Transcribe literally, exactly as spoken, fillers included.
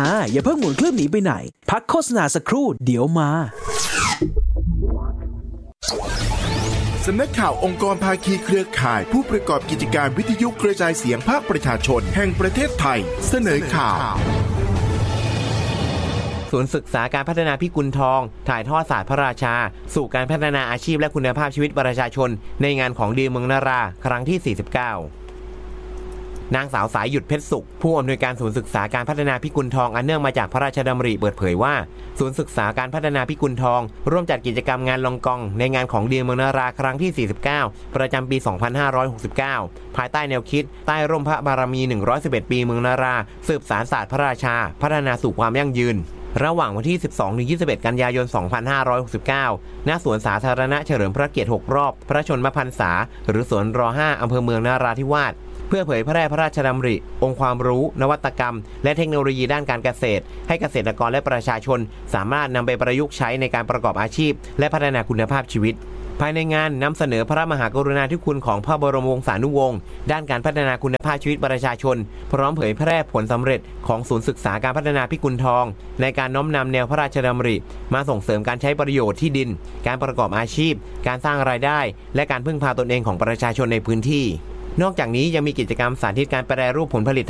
ฮ่าอย่าเพิ่งหมุนเครื่องหนีไปไหนพักโฆษณาสักครู่เดี๋ยวมาสำนักข่าวองค์กรภาคีเครือข่ายผู้ประกอบกิจการวิทยุกระจายเสียงภาคประชาชนแห่งประเทศไทยเสนอข่าวศูนย์ศึกษาการพัฒนาพิกุลทองถ่ายทอดศาสตร์พระราชาสู่การพัฒนาอาชีพและคุณภาพชีวิตประชาชนในงานของดีเมืองนาราครั้งที่สี่สิบเก้านางสาวสายหยุดเพชรสุขผู้อำนวยการศูนย์ศึกษาการพัฒนาพิกุลทองอันเนื่องมาจากพระราชดำริเปิดเผยว่าศูนย์ศึกษาการพัฒนาพิกุลทองร่วมจัดกิจกรรมงานลองกองในงานของดีเมืองนาราครั้งที่สี่สิบเก้าประจำปีสองพันห้าร้อยหกสิบเก้าภายใต้แนวคิดใต้ร่มพระบารมีหนึ่งร้อยสิบเอ็ดปีเมืองนาราสืบสานศาสตร์พระราชาพัฒนาสู่ความยั่งยืนระหว่างวันที่ สิบสองถึงยี่สิบเอ็ด กันยายน สองพันห้าร้อยหกสิบเก้า ณ สวนสาธารณะเฉลิมพระเกียรติหกรอบพระชนมพรรษาหรือสวนรห้าอำเภอเมืองนราธิวาสเพื่อเผยแพร่พระราชดำริองค์ความรู้นวัตกรรมและเทคโนโลยีด้านการเกษตรให้เกษตรกรและประชาชนสามารถนำไปประยุกต์ใช้ในการประกอบอาชีพและพัฒนาคุณภาพชีวิตภายในงานนำเสนอพระมหากรุณาธิคุณของพระบรมวงศานุวงศ์ด้านการพัฒนาคุณภาพชีวิตประชาชนพร้อมเผยแพร่ผลสำเร็จของศูนย์ศึกษาการพัฒนาพิกุลทองในการน้อมนำแนวพระราชดำริมาส่งเสริมการใช้ประโยชน์ที่ดินการประกอบอาชีพการสร้างรายได้และการพึ่งพาตนเองของประชาชนในพื้นที่นอกจากนี้ยังมีกิจกรรมสาธิตการแปรรูปผลผลิต